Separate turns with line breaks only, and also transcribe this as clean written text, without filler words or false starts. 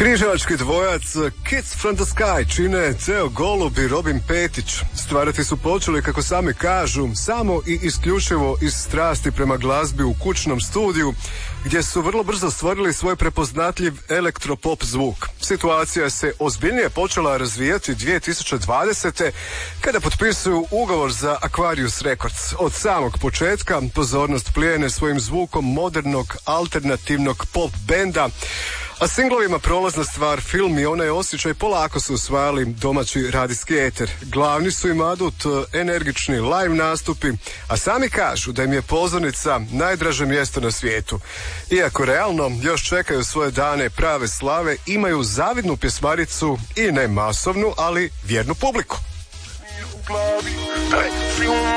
Križevački dvojac Kids from the Sky čine Teo Golub i Robin Petić. Stvarati su počeli, kako sami kažu, samo i isključivo iz strasti prema glazbi u kućnom studiju, gdje su vrlo brzo stvorili svoj prepoznatljiv elektropop zvuk. Situacija se ozbiljnije počela razvijati 2020. kada potpisuju ugovor za Aquarius Records. Od samog početka pozornost plijene svojim zvukom modernog alternativnog pop benda, a singlovima prolazna stvar, film i onaj osjećaj polako su usvajali domaći radijski eter. Glavni su im adut energični live nastupi, a sami kažu da im je pozornica najdraže mjesto na svijetu. Iako realno još čekaju svoje dane prave slave, imaju zavidnu pjesmaricu i ne masovnu, ali vjernu publiku.